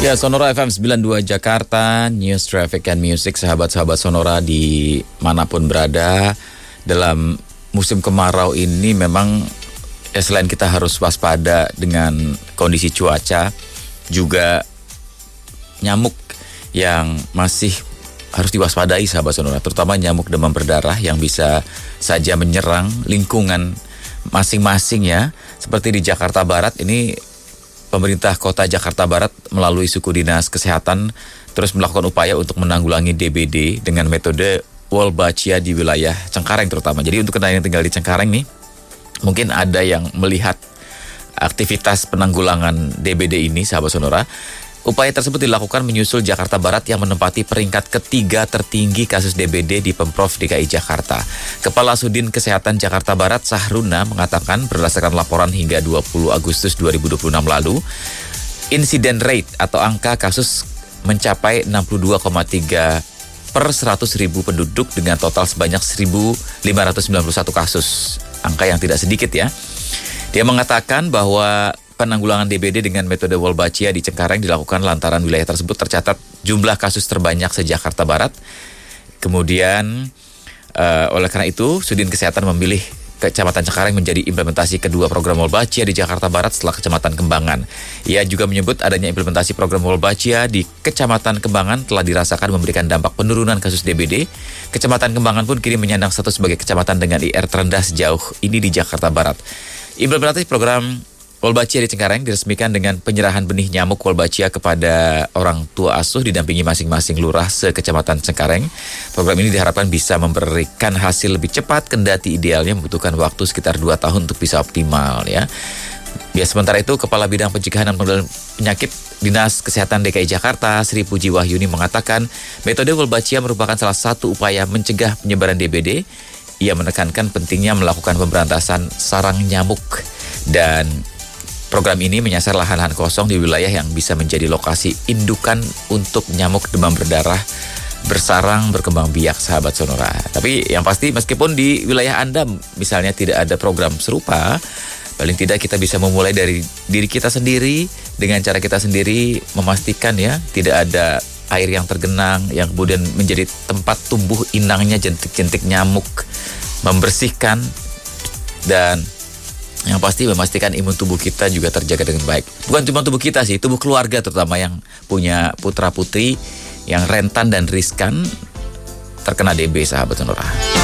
Ya, Sonora FM 92 Jakarta, News, Traffic, and Music, sahabat-sahabat Sonora dimanapun berada. Dalam musim kemarau ini memang selain kita harus waspada dengan kondisi cuaca, juga nyamuk yang masih harus diwaspadai sahabat Sonora, terutama nyamuk demam berdarah yang bisa saja menyerang lingkungan masing-masing ya. Seperti di Jakarta Barat ini, pemerintah kota Jakarta Barat melalui suku dinas kesehatan terus melakukan upaya untuk menanggulangi DBD dengan metode Wolbachia di wilayah Cengkareng terutama. Jadi untuk yang tinggal di Cengkareng nih, mungkin ada yang melihat aktivitas penanggulangan DBD ini sahabat Sonora. Upaya tersebut dilakukan menyusul Jakarta Barat yang menempati peringkat ketiga tertinggi kasus DBD di Pemprov DKI Jakarta. Kepala Sudin Kesehatan Jakarta Barat Sahruna mengatakan berdasarkan laporan hingga 20 Agustus 2026 lalu, insiden rate atau angka kasus mencapai 62,3 per 100.000 penduduk dengan total sebanyak 1.591 kasus. Angka yang tidak sedikit ya. Dia mengatakan bahwa penanggulangan DBD dengan metode Wolbachia di Cengkareng dilakukan lantaran wilayah tersebut tercatat jumlah kasus terbanyak se-Jakarta Barat. Kemudian oleh karena itu Sudin Kesehatan memilih Kecamatan Cengkareng menjadi implementasi kedua program Wolbachia di Jakarta Barat setelah Kecamatan Kembangan. Ia juga menyebut adanya implementasi program Wolbachia di Kecamatan Kembangan telah dirasakan memberikan dampak penurunan kasus DBD. Kecamatan Kembangan pun kini menyandang status sebagai kecamatan dengan IR terendah sejauh ini di Jakarta Barat. Implementasi program Wolbachia di Cengkareng diresmikan dengan penyerahan benih nyamuk Wolbachia kepada orang tua asuh didampingi masing-masing lurah se-Kecamatan Cengkareng. Program ini diharapkan bisa memberikan hasil lebih cepat, kendati idealnya membutuhkan waktu sekitar 2 tahun untuk bisa optimal ya. Ya, sementara itu Kepala Bidang Pencegahan dan Pengendalian Penyakit Dinas Kesehatan DKI Jakarta Sri Puji Wahyuni mengatakan metode Wolbachia merupakan salah satu upaya mencegah penyebaran DBD. Ia menekankan pentingnya melakukan pemberantasan sarang nyamuk dan program ini menyasar lahan-lahan kosong di wilayah yang bisa menjadi lokasi indukan untuk nyamuk demam berdarah bersarang berkembang biak sahabat Sonora. Tapi yang pasti meskipun di wilayah Anda misalnya tidak ada program serupa, paling tidak kita bisa memulai dari diri kita sendiri dengan cara kita sendiri memastikan ya tidak ada air yang tergenang yang kemudian menjadi tempat tumbuh inangnya jentik-jentik nyamuk, membersihkan dan yang pasti memastikan imun tubuh kita juga terjaga dengan baik. Bukan cuma tubuh kita sih, tubuh keluarga terutama yang punya putra-putri yang rentan dan riskan terkena DB sahabat Sonora.